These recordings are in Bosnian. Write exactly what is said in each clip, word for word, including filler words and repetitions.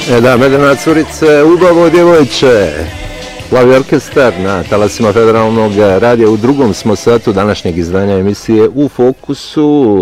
E da, Medena curice, ubavo djevojče. Plavi orkestar na talasima Federalnog radija. U drugom smo satu današnjeg izdanja emisije U fokusu.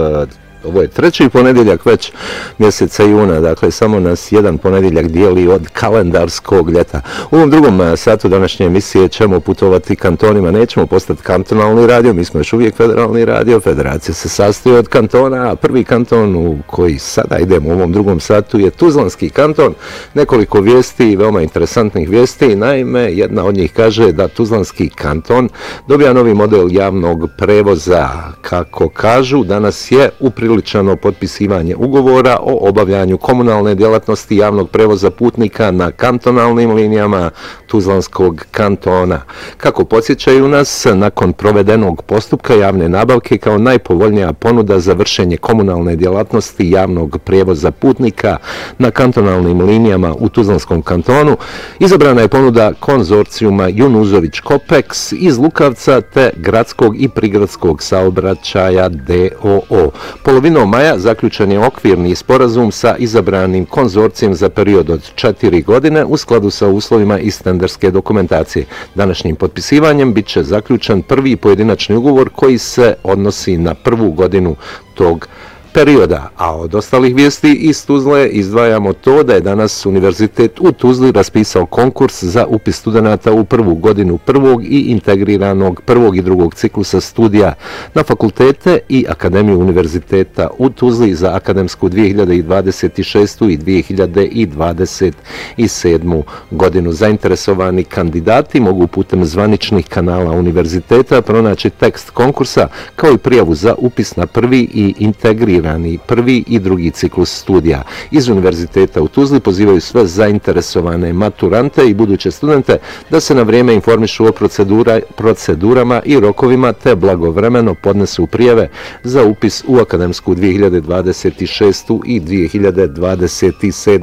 Ovo je treći ponedjeljak već mjeseca juna, dakle samo nas jedan ponedjeljak dijeli od kalendarskog ljeta. U ovom drugom satu današnje emisije ćemo putovati kantonima, nećemo postati kantonalni radio, mi smo još uvijek federalni radio, federacija se sastoji od kantona, a prvi kanton u koji sada idemo u ovom drugom satu je Tuzlanski kanton. Nekoliko vijesti, veoma interesantnih vijesti, naime jedna od njih kaže da Tuzlanski kanton dobija novi model javnog prevoza. Kako kažu, danas je upriličeno potpisivanje ugovora o obavljanju komunalne djelatnosti javnog prevoza putnika na kantonalnim linijama Tuzlanskog kantona. Kako podsjećaju nas, nakon provedenog postupka javne nabavke kao najpovoljnija ponuda za vršenje komunalne djelatnosti javnog prevoza putnika na kantonalnim linijama u Tuzlanskom kantonu, izabrana je ponuda konzorcijuma Junuzović Kopeks iz Lukavca te gradskog i prigradskog saobraćaja D O O. Polovinom maja zaključen je okvirni sporazum sa izabranim konzorcijem za period od četiri godine u skladu sa uslovima iz tenderske dokumentacije. Današnjim potpisivanjem bit će zaključen prvi pojedinačni ugovor koji se odnosi na prvu godinu tog perioda, a od ostalih vijesti iz Tuzle izdvajamo to da je danas Univerzitet u Tuzli raspisao konkurs za upis studenata u prvu godinu prvog i integriranog prvog i drugog ciklusa studija na fakultete i Akademiju Univerziteta u Tuzli za akademsku dvije hiljade dvadeset šestu i dvije hiljade dvadeset sedmu godinu. Zainteresovani kandidati mogu putem zvaničnih kanala univerziteta pronaći tekst konkursa kao i prijavu za upis na prvi i integrirani prvi i drugi ciklus studija. Iz Univerziteta u Tuzli pozivaju sve zainteresovane maturante i buduće studente da se na vrijeme informišu o procedura, procedurama i rokovima te blagovremeno podnesu prijave za upis u akademsku dvije hiljade dvadeset šestu i dvije hiljade dvadeset sedmu